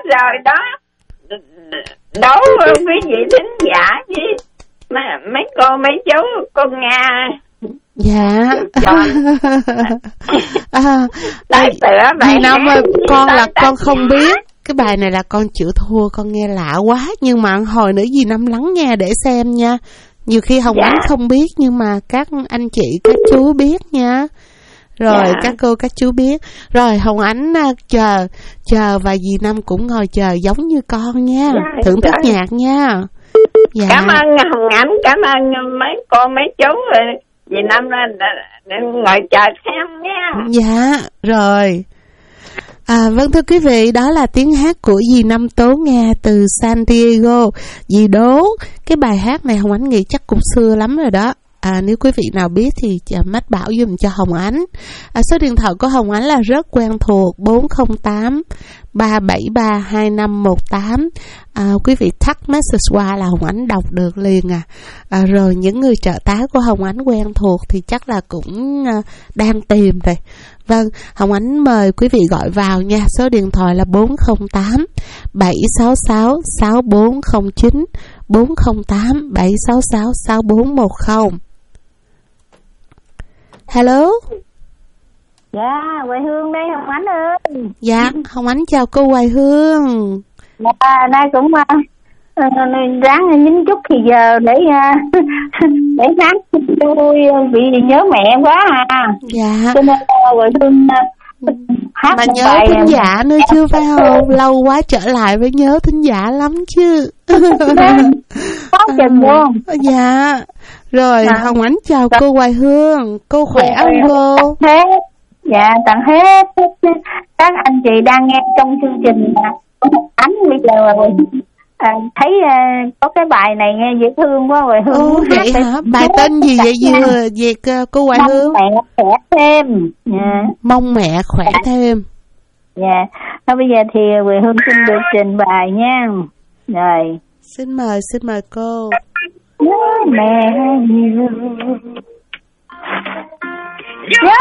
rồi đó. Đố quý vị thính giả với mấy cô mấy chú con Nga. Dạ. Dì Năm ơi, con không biết. Cái bài này là con chịu thua, con nghe lạ quá. Nhưng mà hồi nữa dì Năm lắng nghe để xem nha. Nhiều khi Hồng Ánh không biết, nhưng mà các anh chị, các chú biết nha. Rồi các cô, các chú biết. Rồi Hồng Ánh chờ và dì Năm cũng ngồi chờ giống như con nha. Thưởng thức nhạc nha. Dạ. Cảm ơn Hồng Ánh, cảm ơn mấy cô mấy chú. Dì Năm ngồi chờ xem nha. Dạ, rồi. Vâng thưa quý vị, đó là tiếng hát của dì Năm Tố Nga từ San Diego. Dì đố cái bài hát này Hồng Ánh nghĩ chắc cũng xưa lắm rồi đó. Nếu quý vị nào biết thì mách bảo dùm cho Hồng Ánh. Số điện thoại của Hồng Ánh là rất quen thuộc, 408 373 2518. Quý vị text message qua là Hồng Ánh đọc được liền rồi những người trợ tá của Hồng Ánh quen thuộc thì chắc là cũng đang tìm rồi. Vâng, Hồng Ánh mời quý vị gọi vào nha. Số điện thoại là 408 766 6409, 408 766 6410. Hello. Dạ, Hoài Hương đây Hồng Ánh ơi. Dạ, Hồng Ánh chào cô Hoài Hương. Dạ, nay cũng ráng nhín chút thì giờ để hát tôi bị nhớ mẹ quá Dạ. Cho nên Hoài Hương hát mà nhớ thính giả nữa chứ phải không? Lâu quá trở lại với nhớ thính giả lắm chứ. Có chừng luôn. Dạ. Rồi Hồng Ánh chào cô Hoài Hương. Cô khỏe không cô? Dạ, tặng hết các anh chị đang nghe trong chương trình Ánh bây giờ thấy có cái bài này nghe dễ thương quá rồi Hương. Vậy hả? Bài tên gì vậy về cô Hoài Hương? Mong mẹ khỏe thêm. Mong mẹ khỏe thêm. Dạ. Thôi bây giờ thì Hoài Hương xin được trình bày nha. Rồi. Xin mời cô. Mẹ nhiều.